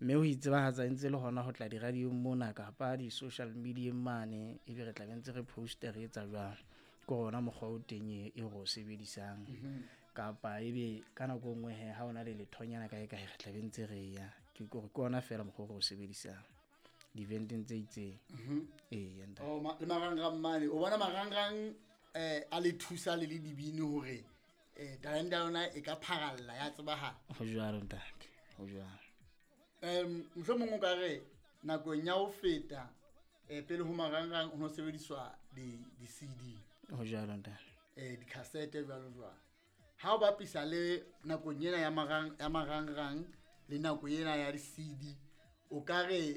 mme ho itsebahatsa ntse le hona ho tla di radio mona kapa di social media mane e be re tla bentse re poster re etsa jwang ko rona mokgwa o teng e go sebedisang kapa ebe ka nako nngwe he ha ona le lethonyana kae kae re tla bentse re ya ke gore ke ona fela mokgwa o sebedisang di-eventeng tse itseng yenta le marangrang mane o bona marangrang a le thusa le dibini hore talente ya yona e ka pharalla ya tsebahala ho jwalo ntate ho jwalo mohlomong o ka re nakong ya ho feta pele ho marangrang ho no sebediswa di-CD ho jwalo ntate di-cassette jwalo ha o bapisa le nakong ena ya marangrang le nako ena ya di-CD o ka re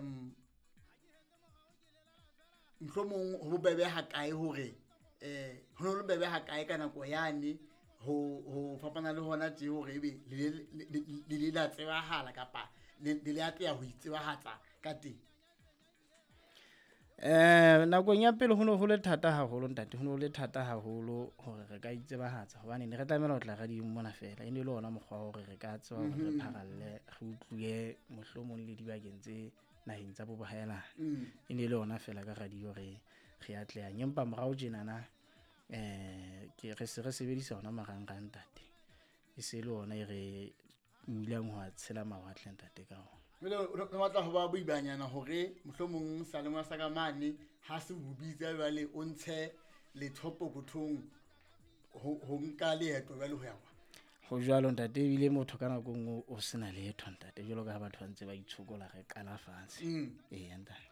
mohlomong ho bobebe ha kae hore ho no le bebe ha kae ka nako yane ho fapana le hona tje hore ebe le la tsebahala kapa le ya tla ho itsebahatsa ka teng nakong ya pele ho no ho le thata haholo ntate ho no le thata haholo hore re ka itsebahatsa hobane ne re tlamela ho tla radio mona fela e ne le ona mokgwa hore re ka tseba hore re pharalle re utlwe mohlomong le dibakeng tse naheng tsa bobohaelana e ne le ona fela ka radio re atlehang empa morao tjenana ke re sebedisa ona marangrang ntate e se le ona e re mmulang ho tshela mawatle ntate ka ona re batla ho ba boibanyana hore mohlomong salengwa sa ka mane ha se ho bitsa jwale o ntshe lethopo bothong ho nka leeto jwale ho ya ho jwalo ntate ebile motho ka nako nngwe o sena letho ntate jwalo ka batho ba ntse ba itshokola re qala fatshe ntate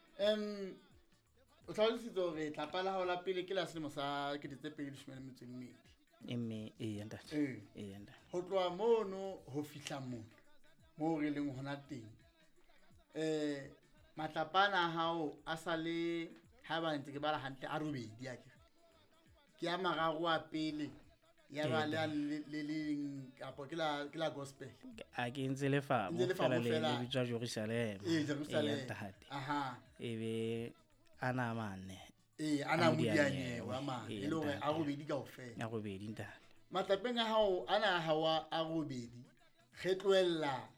o tlhalositse hore tlapa la hao la pele ke la selemo sa 2012 ntate ho tloha mono ho fihla mo re leng hona teng matlapana a hao a sa le ha ba ntse ke bala hantle a robedi ke ya mararo a pele ya ba le kapo ke la gospel a ke ntse le fa mo fela le bitswa Jerusalem aha ebe ana mane ana modianye wa mane e le hore a robedi kaofela a robedi ntate matlapeng a hao ana hawa a robedi re tloella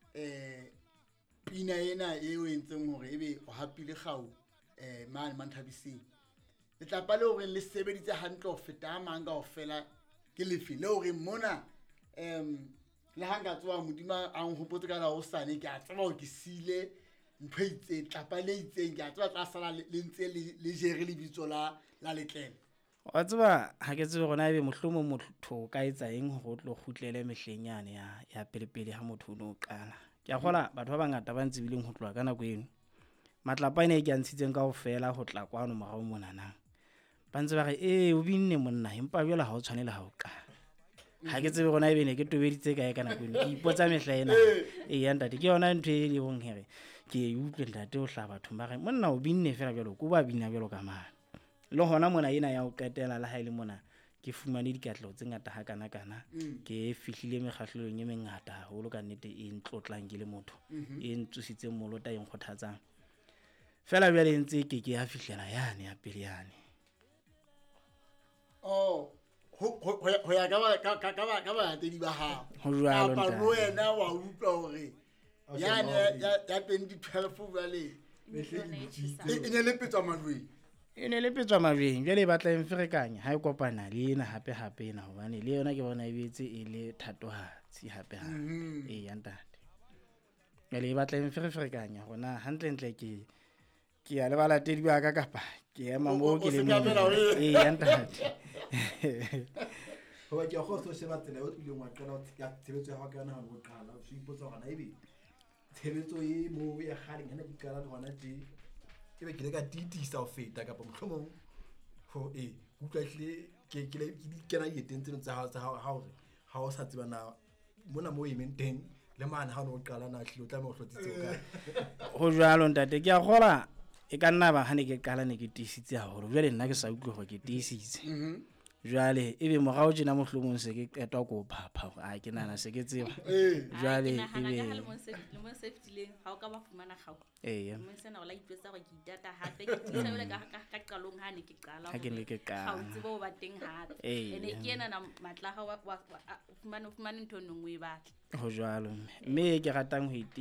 pina ena eo entseng hore ebe o hapile kgau mane Manthabiseng letlapa le hore le sebeditse hantle ho feta mang kaofela ke lefe le hore mona le hanga tsoa modima a nhopotse ka la hosane ke a tseba ho ke sile ntho itse tlapa le itseng ke a tseba tla sala le ntse le jere le bitso la letlele wa tseba ha ke tsebe gona ebe mohlomong motho ka etsa eng ho tlo khutlele mehlenyane ya pelepele ha motho o no qala ke a gola batho ba bangata ba ntse bileng ho tloa ka nako eno matlapa ene ke a ntshitseng kaofela ho tla kwano morao monana ba ntse ba re o binne monna empa jwale ha o tshwanela ha o qala ha ke tsebe gona ebe ne ke tobeditse kae ka nako eno ke ipotsa mehla ena ntate ke yona ntho e le bong here ke e utlwe ntate o hla bathong ba re monna o binne fela jwalo ko ba bina jwalo ka mana le hona mona ena ya o qetela la haele mona ke fumane dikatleho tse ngata ha kana ke fihlile mekgahlelong e mengata haholo ka nnete e ntlotlang ke le motho e ntsusitse molota e nkgothatsang fela bjale ntse ke ya fihlela yane ya pele yane ho ya ka balatedi ba hao ho jwalo kapa le wena wa utlwa hore yane ya 2012 jwale e ne le petswa majweng e ne le petswa majweng jwale e batla emferekanya ha e kopana le ena hape ena hobane le yona ke bona e betse e le thatohatsi hape ya ntate jwale e batla emferekanya gona hantle ke ya le balatedi ba ka kapa ke ema mo ke le ya ntate ho ba ke go so sheba tsela o tlileng wa qala ya tshebetso ya ka na ho qala o ipotsa gona ebe tshebetso e mo ya khaleng hana di qala gona tje ke be ke le ka titisa ho feta kapa mohlomong ho utlwahle ke di kena yeteng tseno tsa hao ha o sa tseba na mona mo emeng teng le mana ha no qala na hlilo tla mo hlotsitse o ka ho jwalo ntate ke a gola e ka nna ba hane ke qala ne ke tisitse haholo jwale nna ke sa utlwe hore ke tisitse jwale ebe morao tjena mohlomong se ke qetwa ko phapha a ke nana se ke tseba jwale ebe le mo safety ha o ka ba fumana kgao mo sena o la ipetsa go ke itata hape ke tsela le ka qalong ha ne ke qala ha ke ne ke qala ha o tsebo ba teng hape ene ke ena na matla ga wa fumana ntho nngwe e batla ho jwalo mme ke ratang ho